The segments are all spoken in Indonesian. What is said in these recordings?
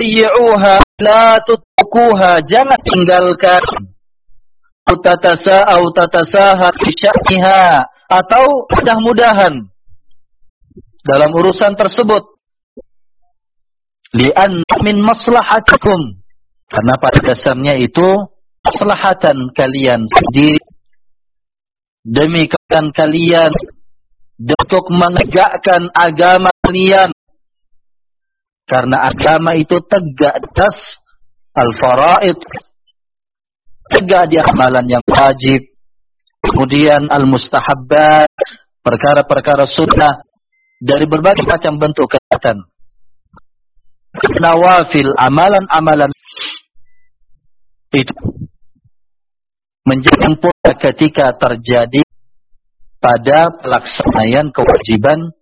Yi'uha la tutrukuha, jangan tinggalkan. Tatasaha bisya'niha, atau mudah-mudahan dalam urusan tersebut. Li'an min maslahatikum, karena pada dasarnya itu maslahatan kalian sendiri, demi kalian untuk menegakkan agama kalian. Karena agama itu tegak atas al-faraid, tegak di amalan yang wajib, kemudian al-mustahabbat, perkara-perkara sunnah, dari berbagai macam bentuk ketaatan. Nawafil, amalan-amalan itu menjadi sempurna ketika terjadi pada pelaksanaan kewajiban.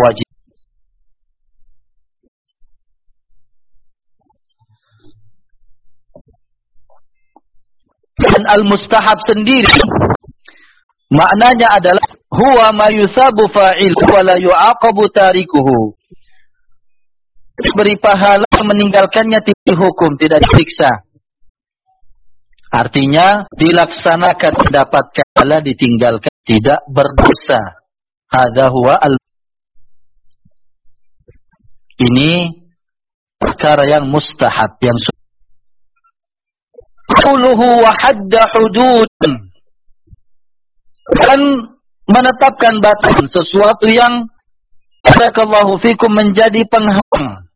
Dan al-mustahab sendiri maknanya adalah huwa ma yusabu fa'il wa la yu'aqabu tarikuhu. Beri pahala meninggalkannya tidak dihukum, tidak disiksa. Artinya dilaksanakan dapat pahala, ditinggalkan tidak berdosa. Hadza huwa ini perkara yang mustahab, yang quluhu wa hadda hudud, dan menetapkan batasan sesuatu yang barakallahu fikum menjadi penghalang.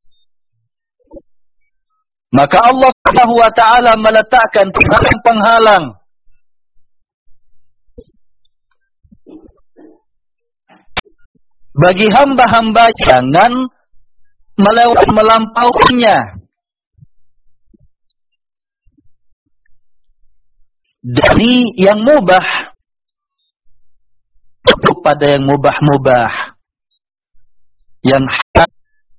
Maka Allah Subhanahu wa taala meletakkan penghalang bagi hamba-hamba, jangan melampauinya. Dari yang mubah pada yang mubah-mubah, yang halal,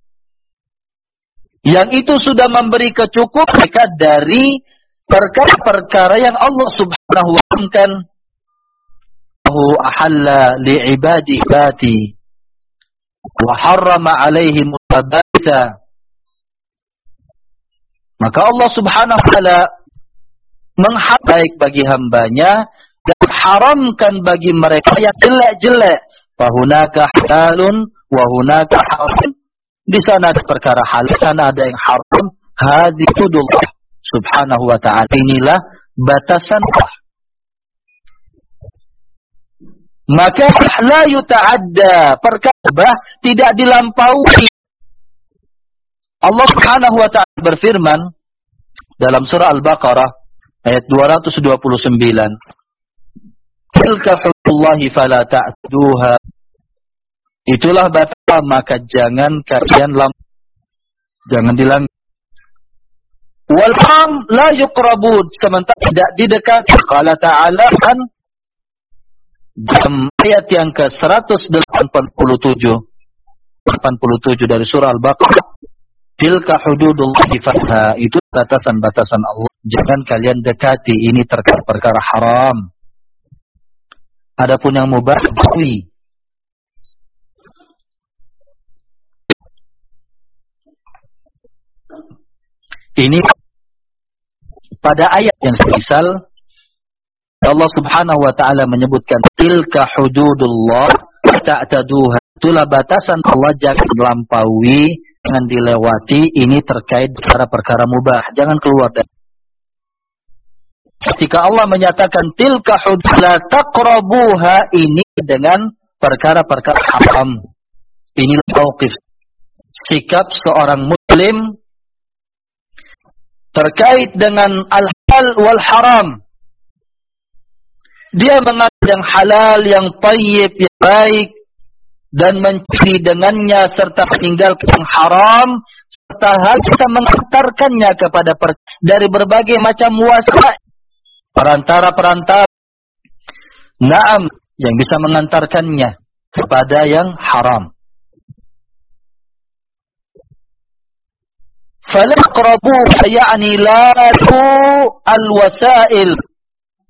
yang itu sudah memberi kecukupan mereka dari perkara-perkara yang Allah Subhanahu wa ta'ala ahalla li'ibadati wa harrama alaihim al-khaba'itha. Maka Allah Subhanahu wa ta'ala mengharamkan bagi hambanya dan haramkan bagi mereka yang jelek-jelek. Fahunaka halalun wa hunaka haram. Di sana ada perkara halal, di sana ada yang haram. Hadzi hududullah Subhanahu wa ta'ala. Inilah batasan Allah. Maka la yuta'adda, perkara tidak dilampaui. Allah Subhanahu wa ta'ala berfirman dalam surah Al-Baqarah ayat 229. Tilka hududullahi fala ta'tuha. Itulah batas, maka jangan kalian jangan dilanggar. Wal haram la yuqrabun, sementara tidak didekati. Qala ta'ala kan dalam ayat yang ke-187 dari surah Al-Baqarah, tilka hududullahi fala, itu batasan-batasan Allah, jangan kalian dekati, ini terkait perkara haram. Adapun yang mubah, jauhi. Ini pada ayat yang semisal Allah Subhanahu wa ta'ala menyebutkan tilka hududullah ta'taduha, itulah batasan Allah, jangan melampaui, jangan dilewati. Ini terkait perkara-perkara mubah, jangan keluar dari. Ketika Allah menyatakan tilka hudud la taqrabuha, ini dengan perkara-perkara haram. Ini mauqif, sikap seorang muslim terkait dengan al-halal wal haram. Dia mengambil yang halal, yang thayyib, yang baik, dan mencari dengannya, serta meninggalkan yang haram, serta bisa mengantarkannya kepada dari berbagai macam wasilah, perantara-perantara, naam, yang bisa mengantarkannya kepada yang haram. Fala taqrabu, yakni la tu al-wasail,